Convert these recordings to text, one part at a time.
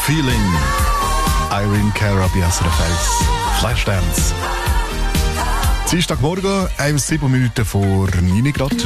Feeling. Irene Cara bei SRF 1. Flashdance. Dienstagmorgen, 7 Minuten vor 9 Grad.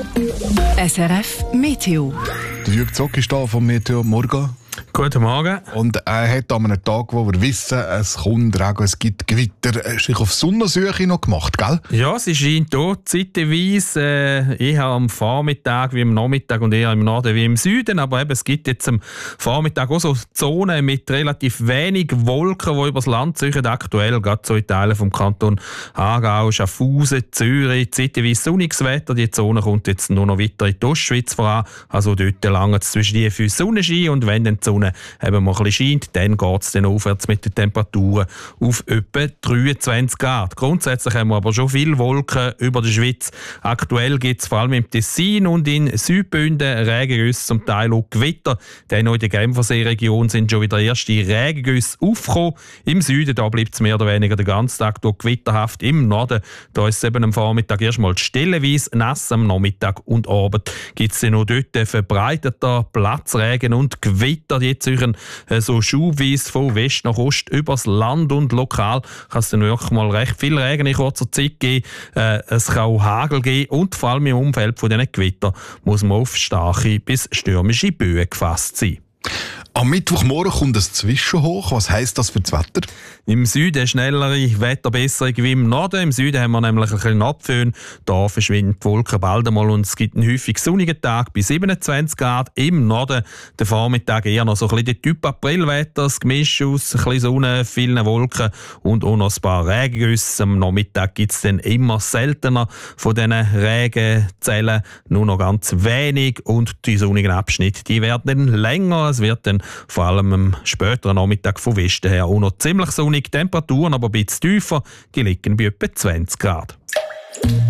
SRF Meteo. Der Jürg Zock ist da vom Meteo Morgen. Guten Morgen. Und er hat an einem Tag, wo wir wissen, es kommt Regen, es gibt Gewitter, sich auf Sonnensuche noch gemacht, gell? Ja, sie scheint hier zeitweise eher am Vormittag wie am Nachmittag und eher im Norden wie im Süden. Aber eben, es gibt jetzt am Vormittag auch so Zonen mit relativ wenig Wolken, die übers Land ziehen. Aktuell gerade so in Teilen vom Kanton Aargau, Schaffhausen, Zürich, zeitweise sonniges Wetter. Die Zone kommt jetzt nur noch weiter in die Ostschweiz voran. Also dort langt es zwischen die für Sonnenschein und wenn dann die Sonne eben mal ein bisschen scheint, dann geht es dann aufwärts mit den Temperaturen auf etwa 23 Grad. Grundsätzlich haben wir aber schon viele Wolken über der Schweiz. Aktuell gibt es vor allem im Tessin und in Südbünden Regengüsse, zum Teil auch Gewitter. Dann noch in der Genfersee-Region sind schon wieder erste Regengüsse aufgekommen. Im Süden da bleibt es mehr oder weniger den ganzen Tag durch gewitterhaft. Im Norden da ist es eben am Vormittag erstmal stellenweise nass, am Nachmittag und Abend gibt es dann noch dort verbreiteter Platzregen und Gewitter. Die ziehen so schubweise von West nach Ost übers Land und lokal kann es dann wirklich mal recht viel Regen in kurzer Zeit geben. Es kann auch Hagel geben und vor allem im Umfeld von diesen Gewittern muss man auf starke bis stürmische Böen gefasst sein. Am Mittwochmorgen kommt ein Zwischenhoch. Was heisst das für das Wetter? Im Süden schnellere Wetterbesserung wie im Norden. Im Süden haben wir nämlich ein bisschen Abföhn. Da verschwinden die Wolken bald einmal und es gibt einen häufig sonnigen Tag bei 27 Grad. Im Norden der Vormittag eher noch so ein bisschen der Typ Aprilwetter. Das Gemisch aus ein bisschen Sonne, vielen Wolken und auch noch ein paar Regengüsse. Am Nachmittag gibt es dann immer seltener von diesen Regenzellen. Nur noch ganz wenig und die sonnigen Abschnitte die werden dann länger. Es wird dann vor allem am späteren Nachmittag von Westen her auch noch ziemlich sonnig. Temperaturen aber ein bisschen tiefer, die liegen bei etwa 20 Grad.